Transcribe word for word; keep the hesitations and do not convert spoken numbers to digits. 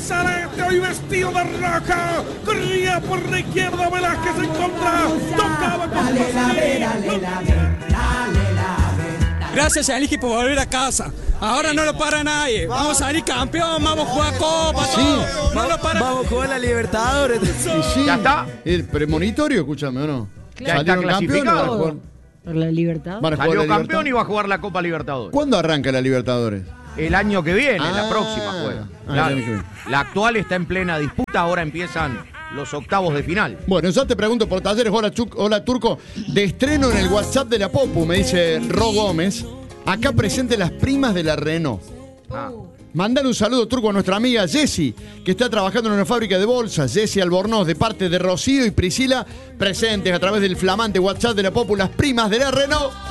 Salete, hoy vestido de rojo. Corría por la izquierda, Velázquez en contra. Tocaba con Dale la ver, dale la ver, dale la ver. Gracias a Elige por volver a casa. Ahora no lo para nadie. Vamos a salir campeón, vamos a jugar Copa, Sí. todo. No lo para. Vamos a jugar la Libertadores. Y sí, ¿Ya está? El premonitorio, escúchame, ¿o no? Ya está Salieron campeones, clasificado. van a jugar- La libertad. van a jugar Salió la campeón y Libertad- va a jugar la Copa Libertadores. ¿Cuándo arranca la Libertadores? El año que viene, Ah. la próxima juega. Ah, Claro. el año que viene. La actual está en plena disputa, ahora empiezan los octavos de final. Bueno, ya te pregunto por Talleres. Hola, Chuc- hola Turco. De estreno en el WhatsApp de la Popu, me dice Ro Gómez. Acá presente las primas de la Renault. Ah. Mandale un saludo, Turco, a nuestra amiga Jessie, que está trabajando en una fábrica de bolsas. Jessie Albornoz, de parte de Rocío y Priscila, presentes a través del flamante WhatsApp de la Popu, las primas de la Renault.